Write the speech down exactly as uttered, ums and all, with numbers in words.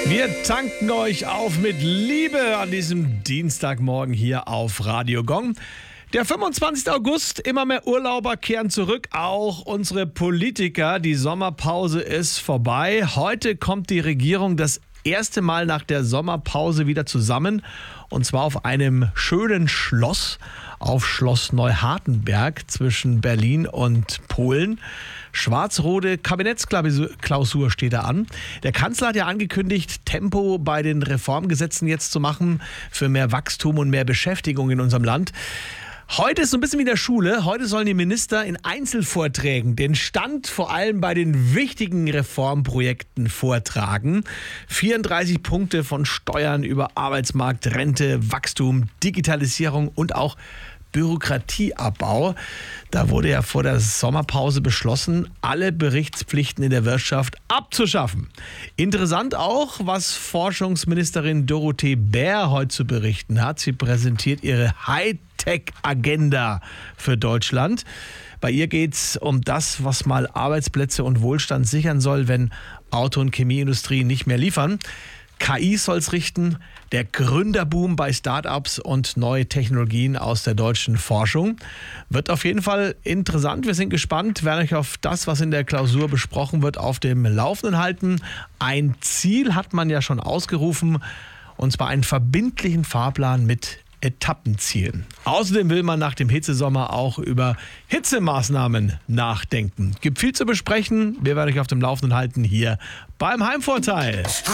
Wir tanken euch auf mit Liebe an diesem Dienstagmorgen hier auf Radio Gong. Der fünfundzwanzigste August, immer mehr Urlauber kehren zurück, auch unsere Politiker. Die Sommerpause ist vorbei. Heute kommt die Regierung das erste Mal nach der Sommerpause wieder zusammen. Und zwar auf einem schönen Schloss, auf Schloss Neuhardenberg zwischen Berlin und Polen. Schwarz-rote Kabinettsklausur steht da an. Der Kanzler hat ja angekündigt, Tempo bei den Reformgesetzen jetzt zu machen für mehr Wachstum und mehr Beschäftigung in unserem Land. Heute ist so ein bisschen wie in der Schule. Heute sollen die Minister in Einzelvorträgen den Stand vor allem bei den wichtigen Reformprojekten vortragen. vierunddreißig Punkte von Steuern über Arbeitsmarkt, Rente, Wachstum, Digitalisierung und auch Bürokratieabbau. Da wurde ja vor der Sommerpause beschlossen, alle Berichtspflichten in der Wirtschaft abzuschaffen. Interessant auch, was Forschungsministerin Dorothee Bär heute zu berichten hat. Sie präsentiert ihre Hightech-Agenda für Deutschland. Bei ihr geht es um das, was mal Arbeitsplätze und Wohlstand sichern soll, wenn Auto- und Chemieindustrie nicht mehr liefern. K I soll es richten, der Gründerboom bei Startups und neue Technologien aus der deutschen Forschung. Wird auf jeden Fall interessant. Wir sind gespannt, werden euch auf das, was in der Klausur besprochen wird, auf dem Laufenden halten. Ein Ziel hat man ja schon ausgerufen, und zwar einen verbindlichen Fahrplan mit Etappenzielen. Außerdem will man nach dem Hitzesommer auch über Hitzemaßnahmen nachdenken. Gibt viel zu besprechen. Wir werden euch auf dem Laufenden halten hier beim Heimvorteil.